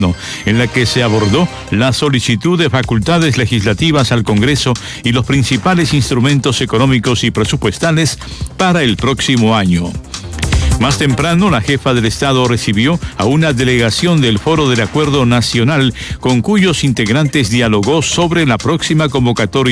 en la que se abordó la solicitud de facultades legislativas al Congreso y los principales instrumentos económicos y presupuestales para el próximo año. Más temprano, la jefa del Estado recibió a una delegación del Foro del Acuerdo Nacional, con cuyos integrantes dialogó sobre la próxima convocatoria